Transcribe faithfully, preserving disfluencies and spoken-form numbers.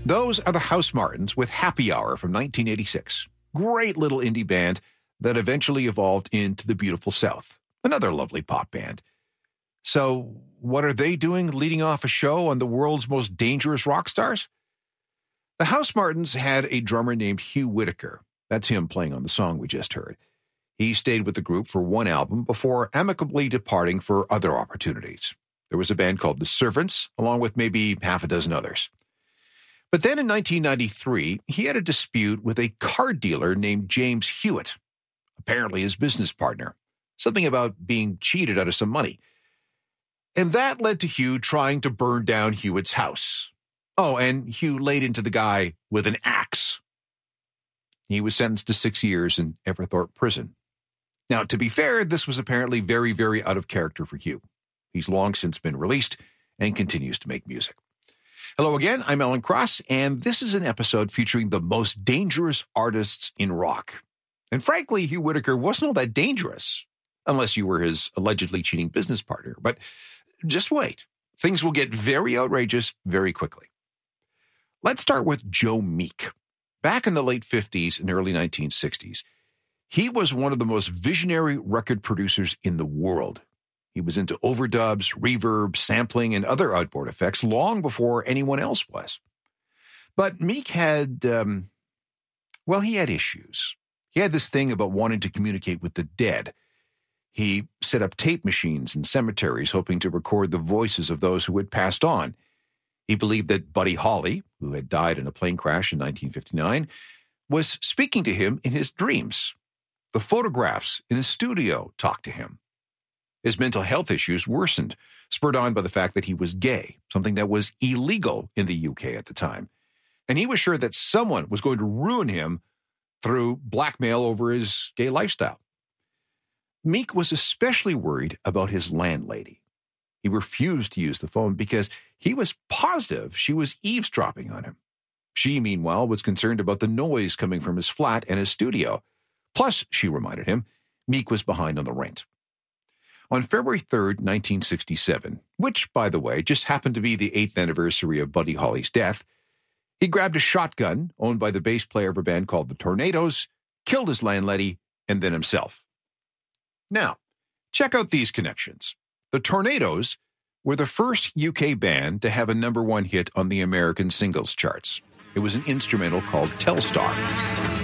Those are the Housemartins with Happy Hour from nineteen eighty-six. Great little indie band that eventually evolved into the Beautiful South, another lovely pop band. So what are they doing leading off a show on the world's most dangerous rock stars? The Housemartins had a drummer named Hugh Whitaker. That's him playing on the song we just heard. He stayed with the group for one album before amicably departing for other opportunities. There was a band called The Servants, along with maybe half a dozen others. But then in nineteen ninety-three, he had a dispute with a car dealer named James Hewitt, apparently his business partner, something about being cheated out of some money. And that led to Hugh trying to burn down Hewitt's house. Oh, and Hugh laid into the guy with an axe. He was sentenced to six years in Everthorpe Prison. Now, to be fair, this was apparently very, very out of character for Hugh. He's long since been released and continues to make music. Hello again, I'm Alan Cross, and this is an episode featuring the most dangerous artists in rock. And frankly, Hugh Whitaker wasn't all that dangerous, unless you were his allegedly cheating business partner. But just wait. Things will get very outrageous very quickly. Let's start with Joe Meek. Back in the late fifties and early nineteen sixties, he was one of the most visionary record producers in the world. He was into overdubs, reverb, sampling, and other outboard effects long before anyone else was. But Meek had, um, well, he had issues. He had this thing about wanting to communicate with the dead. He set up tape machines in cemeteries hoping to record the voices of those who had passed on. He believed that Buddy Holly, who had died in a plane crash in nineteen fifty-nine, was speaking to him in his dreams. The photographs in his studio talked to him. His mental health issues worsened, spurred on by the fact that he was gay, something that was illegal in the U K at the time. And he was sure that someone was going to ruin him through blackmail over his gay lifestyle. Meek was especially worried about his landlady. He refused to use the phone because he was positive she was eavesdropping on him. She, meanwhile, was concerned about the noise coming from his flat and his studio. Plus, she reminded him, Meek was behind on the rent. On February third, nineteen sixty-seven, which, by the way, just happened to be the eighth anniversary of Buddy Holly's death, he grabbed a shotgun owned by the bass player of a band called the Tornadoes, killed his landlady, and then himself. Now, check out these connections. The Tornadoes were the first U K band to have a number one hit on the American singles charts. It was an instrumental called Telstar.